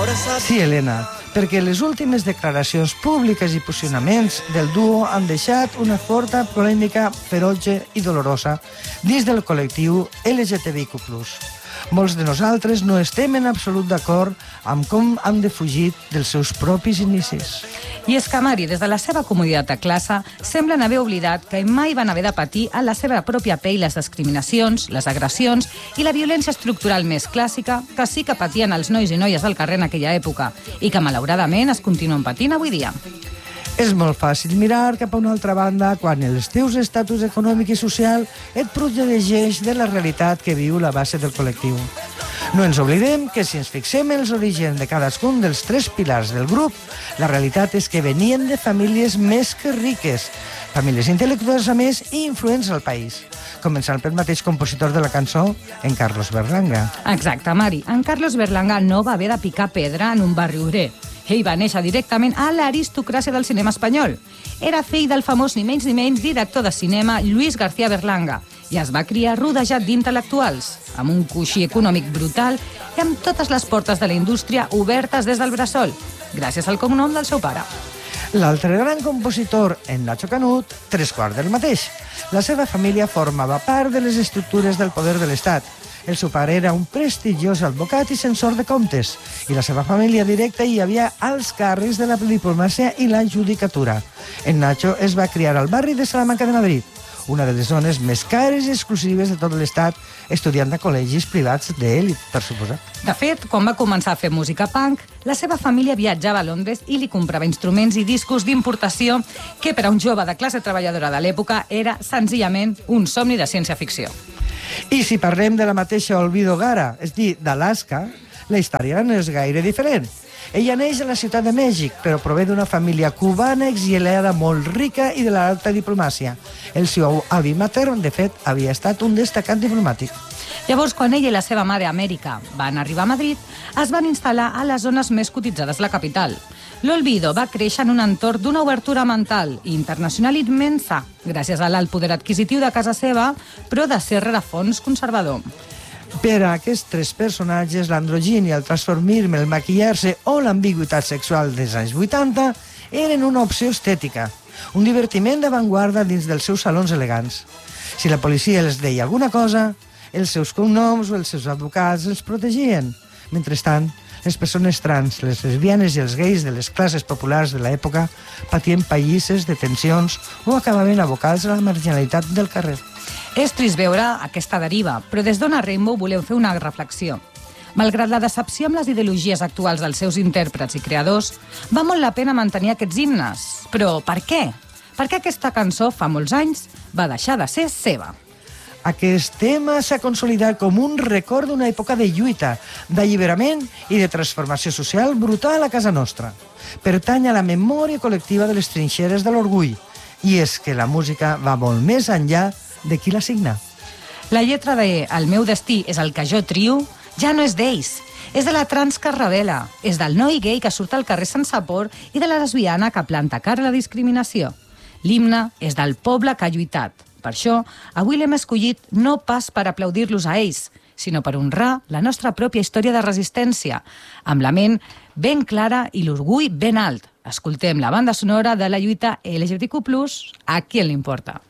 Sí, Helena, perquè les últimes declaracions públiques i posicionaments del duo han deixat una forta polèmica ferotge i dolorosa dins del col·lectiu LGTBIQ+. Molts de nosaltres no estem en absolut d'acord amb com han defugit dels seus propis inicis. I és que, Mari, des de la seva comoditat a classe, semblen haver oblidat que mai van haver de patir a la seva pròpia pell les discriminacions, les agressions i la violència estructural més clàssica que sí que patien els nois i noies del carrer en aquella època i que, malauradament, es continuen patint avui dia. És molt fàcil mirar cap a una altra banda quan el teu estatus econòmic i social et protegeix de la realitat que viu la base del col·lectiu. No ens oblidem que si ens fixem en els orígens de cadascun dels 3 pilars del grup, la realitat és que venien de famílies més que riques, famílies intel·lectuals a més i influents al país, començant pel mateix compositor de la cançó, en Carlos Berlanga. Exacte, Mari. En Carlos Berlanga no va haver de picar pedra en un barri obrer. Ell va néixer directament a l'aristocràcia del cinema espanyol. Era fill del famós ni menys director de cinema Luis García Berlanga i es va criar rodejat d'intel·lectuals, amb un coixí econòmic brutal i amb totes les portes de la indústria obertes des del bressol, gràcies al cognom del seu pare. L'altre gran compositor, en Nacho Canut, 3/4 del mateix. La seva família formava part de les estructures del poder de l'Estat. El seu pare era un prestigiós advocat i censor de comptes, i la seva família directa hi havia alts càrrecs de la diplomàcia i la judicatura. En Nacho es va criar al barri de Salamanca de Madrid, una de les zones més cares i exclusives de tot l'Estat, estudiant a col·legis privats d'èlit, per suposar. De fet, quan va començar a fer música punk, la seva família viatjava a Londres i li comprava instruments i discos d'importació que per a un jove de classe treballadora de l'època era senzillament un somni de ciència-ficció. I si parlem de la mateixa Olvido Gara, és dir, d'Alaska, la història no és gaire diferent. Ella neix a la ciutat de Mèxic, però prové d'una família cubana exiliada molt rica i de l'alta diplomàcia. El seu avi matern, de fet, havia estat un destacat diplomàtic. Llavors, quan ella i la seva mare Amèrica van arribar a Madrid, es van instal·lar a les zones més cotitzades de la capital. L'Olvido va créixer en un entorn d'una obertura mental i internacional immensa, gràcies a l'alt poder adquisitiu de casa seva, però de ser rerefons conservador. Per a aquests 3 personatges, l'androgínia, el transformisme, el maquillar-se o l'ambigüitat sexual dels anys 80 eren una opció estètica, un divertiment d'avantguarda dins dels seus salons elegants. Si la policia els deia alguna cosa, els seus cognoms o els seus advocats els protegien. Mentrestant, les persones trans, les lesbianes i els gais de les classes populars de l'època patien pallisses, detencions o acabaven abocats a la marginalitat del carrer. És trist veure aquesta deriva, però des d'Ona Rainbow volem fer una reflexió. Malgrat la decepció amb les ideologies actuals dels seus intèrprets i creadors, va molt la pena mantenir aquests himnes. Però per què? Perquè aquesta cançó, fa molts anys, va deixar de ser seva. Aquest tema s'ha consolidat com un record d'una època de lluita, d'alliberament i de transformació social brutal a casa nostra. Pertany a la memòria col·lectiva de les trinxeres de l'orgull. I és que la música va molt més enllà de qui la signa. La lletra de El meu destí és el que jo trio ja no és d'ells. És de la trans que es revela, és del noi gay que surt al carrer sense por i de la lesbiana que planta cara a la discriminació. L'himne és del poble que ha lluitat. Per això, avui l'hem escollit no pas per aplaudir-los a ells, sinó per honrar la nostra pròpia història de resistència, amb la ment ben clara i l'orgull ben alt. Escoltem la banda sonora de la lluita LGBTQ+, a qui li importa.